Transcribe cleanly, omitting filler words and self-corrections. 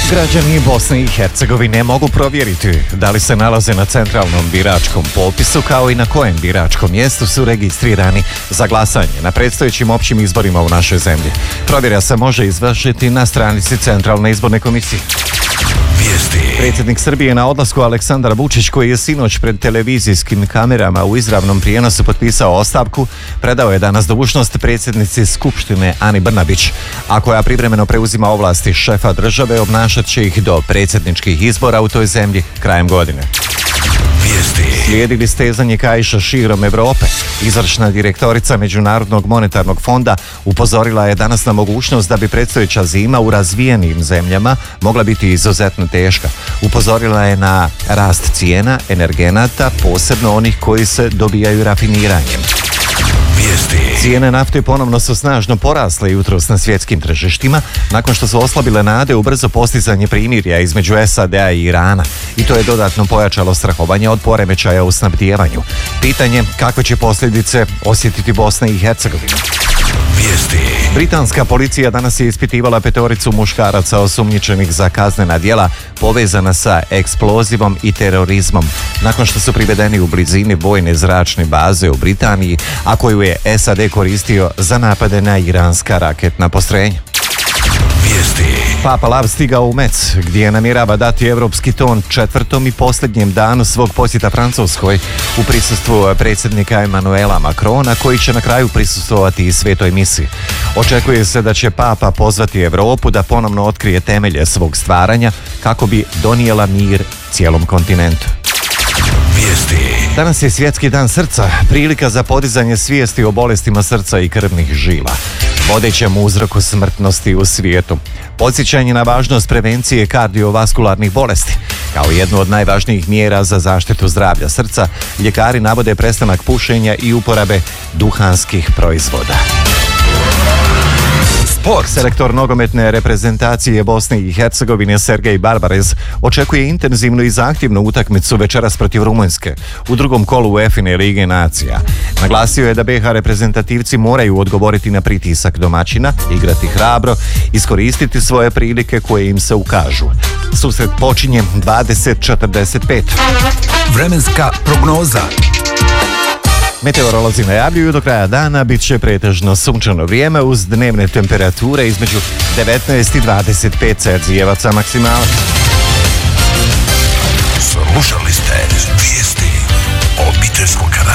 Građani Bosne i Hercegovine mogu provjeriti da li se nalaze na centralnom biračkom popisu kao i na kojem biračkom mjestu su registrirani za glasanje na predstojećim općim izborima u našoj zemlji. Provjera se može izvršiti na stranici Centralne izborne komisije. Predsjednik Srbije na odlasku Aleksandar Vučić, koji je sinoć pred televizijskim kamerama u izravnom prijenosu potpisao ostavku, predao je danas dužnost predsjednici Skupštine Ani Brnabić, a koja privremeno preuzima ovlasti šefa države, obnašat će ih do predsjedničkih izbora u toj zemlji krajem godine. Slijedi stezanje kaiša širom Evrope. Izvršna direktorica Međunarodnog monetarnog fonda upozorila je danas na mogućnost da bi predstojeća zima u razvijenim zemljama mogla biti izuzetno teška. Upozorila je na rast cijena energenata, posebno onih koji se dobijaju rafiniranjem. Cijene nafte ponovno su snažno porasle jutros na svjetskim tržištima nakon što su oslabile nade u brzo postizanje primirja između SAD-a i Irana, i to je dodatno pojačalo strahovanje od poremećaja u snabdijevanju. Pitanje kakve će posljedice osjetiti Bosna i Hercegovina. Britanska policija danas je ispitivala 5 muškaraca osumnjičenih za kaznena djela povezana sa eksplozivom i terorizmom, nakon što su privedeni u blizini vojne zračne baze u Britaniji, a koju je SAD koristio za napade na iranska raketna postrojenja. Papa Lav stigao u Metz, gdje namjerava dati evropski ton 4. i posljednjem danu svog posjeta Francuskoj u prisustvu predsjednika Emanuela Macrona, koji će na kraju prisustvovati i svetoj misi. Očekuje se da će Papa pozvati Europu da ponovno otkrije temelje svog stvaranja kako bi donijela mir cijelom kontinentu. Danas je Svjetski dan srca, prilika za podizanje svijesti o bolestima srca i krvnih žila, vodećem uzroku smrtnosti u svijetu. Podsjećanje na važnost prevencije kardiovaskularnih bolesti. Kao jednu od najvažnijih mjera za zaštitu zdravlja srca, ljekari navode prestanak pušenja i uporabe duhanskih proizvoda. Sport. Selektor nogometne reprezentacije Bosne i Hercegovine Sergej Barbarez očekuje intenzivnu i zahtjevnu utakmicu večeras protiv Rumunjske u drugom kolu UEFA Lige nacija. Naglasio je da BiH reprezentativci moraju odgovoriti na pritisak domaćina, igrati hrabro, iskoristiti svoje prilike koje im se ukažu. Susret počinje 20:45. Vremenska prognoza. Meteorolozi najavljuju do kraja dana bit će pretežno sunčano vrijeme uz dnevne temperature između 19 i 25 Celzijevaca maksimala. Slušali ste vijesti obiteljskog